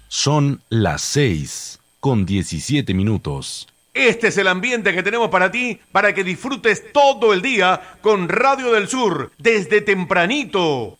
Son las 6:17. Este es el ambiente que tenemos para ti, para que disfrutes todo el día con Radio del Sur, desde tempranito.